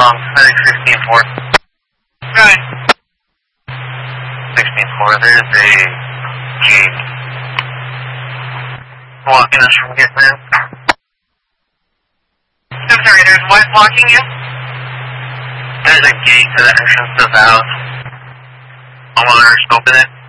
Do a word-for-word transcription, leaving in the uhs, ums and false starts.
Um, Medic sixteen four. Good. sixteen four, there's a gate blocking us from getting in. I'm sorry, there's what blocking you? There's a gate to the entrance to the house. I'm on her scoping it.